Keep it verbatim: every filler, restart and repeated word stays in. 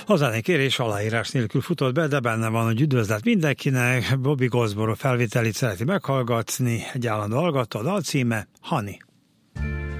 A zenekérés aláírás nélkül futott be, de benne van, hogy üdvözlet mindenkinek. Bobby Goldsboro felvételét szereti meghallgatni, egy állandó hallgató, a dal címe Honey.